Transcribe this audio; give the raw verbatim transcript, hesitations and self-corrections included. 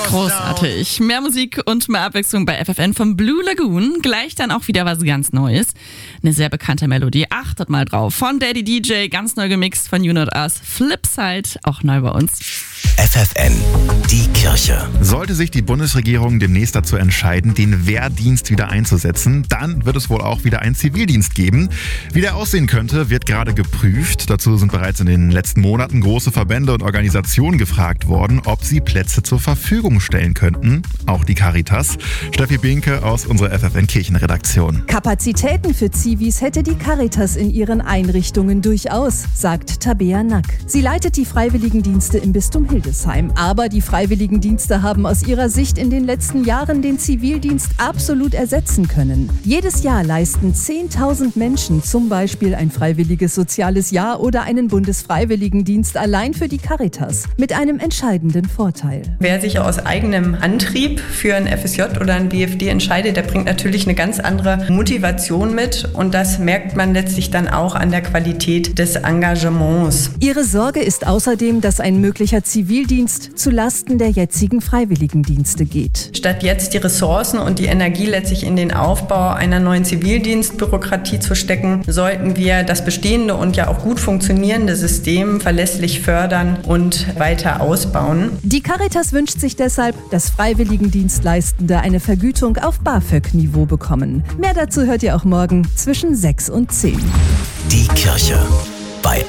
Großartig. Mehr Musik und mehr Abwechslung bei F F N vom Blue Lagoon. Gleich dann auch wieder was ganz Neues. Eine sehr bekannte Melodie. Achtet mal drauf. Von Daddy D J, ganz neu gemixt von You Not Us. Flipside, auch neu bei uns. F F N, die Kirche. Sollte sich die Bundesregierung demnächst dazu entscheiden, den Wehrdienst wieder einzusetzen, dann wird es wohl auch wieder einen Zivildienst geben. Wie der aussehen könnte, wird gerade geprüft. Dazu sind bereits in den letzten Monaten große Verbände und Organisationen gefragt worden, ob sie Plätze zur Verfügung stellen könnten. Auch die Caritas. Steffi Binke aus unserer F F N-Kirchenredaktion. Kapazitäten für Zivis hätte die Caritas in ihren Einrichtungen durchaus, sagt Tabea Nack. Sie leitet die Freiwilligendienste im Bistum Hildesheim. Aber die Freiwilligendienste haben aus ihrer Sicht in den letzten Jahren den Zivildienst absolut ersetzen können. Jedes Jahr leisten zehntausend Menschen zum Beispiel ein freiwilliges soziales Jahr oder einen Bundesfreiwilligendienst allein für die Caritas. Mit einem entscheidenden Vorteil. Wer sich aus eigenem Antrieb für ein F S J oder ein B F D entscheidet, der bringt natürlich eine ganz andere Motivation mit und das merkt man letztlich dann auch an der Qualität des Engagements. Ihre Sorge ist außerdem, dass ein möglicher Zivildienst zu Lasten der jetzigen Freiwilligendienste geht. Statt jetzt die Ressourcen und die Energie letztlich in den Aufbau einer neuen Zivildienstbürokratie zu stecken, sollten wir das bestehende und ja auch gut funktionierende System verlässlich fördern und weiter ausbauen. Die Caritas wünscht sich deshalb, dass Freiwilligendienstleistende eine Vergütung auf BAföG-Niveau bekommen. Mehr dazu hört ihr auch morgen zwischen sechs und zehn. Die Kirche bei